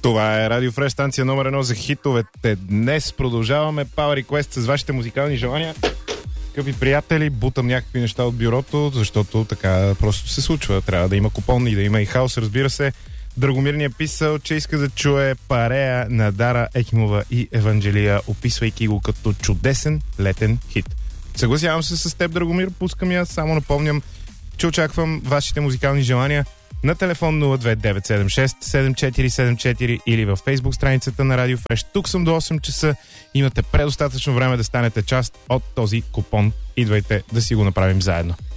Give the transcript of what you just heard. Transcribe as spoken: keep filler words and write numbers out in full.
Това е Радио Фреш, станция номер едно за хитовете. Днес продължаваме Power Request с вашите музикални желания. Скъпи приятели, бутам някакви неща от бюрото, защото така просто се случва. Трябва да има купон и да има и хаос, разбира се. Драгомир ни е писал, че иска да чуе Парея на Дара Ехимова и Еванджелия, описвайки го като чудесен летен хит. Съгласявам се с теб, Драгомир, пускам я. Само напомням, че очаквам вашите музикални желания на телефон нула две девет седем шест седем четири седем четири или във Facebook страницата на Радио Фреш. Тук съм до осем часа. Имате предостатъчно време да станете част от този купон. Идвайте да си го направим заедно.